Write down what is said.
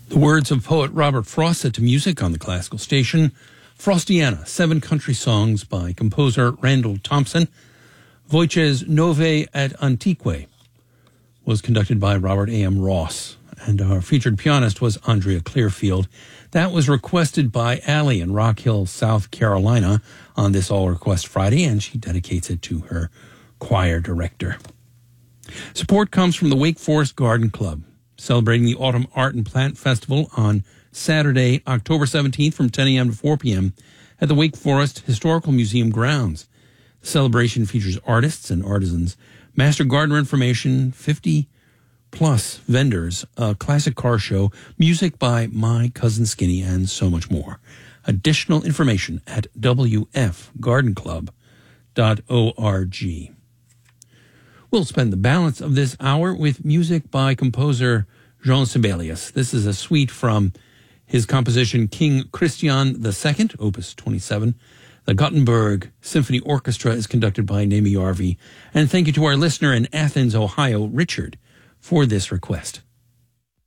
The words of poet Robert Frost set to music on the classical station. Frostiana, 7 country songs by composer Randall Thompson. Voces Nove et Antique was conducted by Robert A.M. Ross. And our featured pianist was Andrea Clearfield. That was requested by Allie in Rock Hill, South Carolina on this All Request Friday, and she dedicates it to her choir director. Support comes from the Wake Forest Garden Club, celebrating the Autumn Art and Plant Festival on Saturday, October 17th from 10 a.m. to 4 p.m. at the Wake Forest Historical Museum grounds. The celebration features artists and artisans, master gardener information, 50-plus vendors, a classic car show, music by My Cousin Skinny, and so much more. Additional information at wfgardenclub.org. We'll spend the balance of this hour with music by composer Jean Sibelius. This is a suite from his composition King Christian II, Opus 27. The Gothenburg Symphony Orchestra is conducted by Naomi Yarvi. And thank you to our listener in Athens, Ohio, Richard, for this request.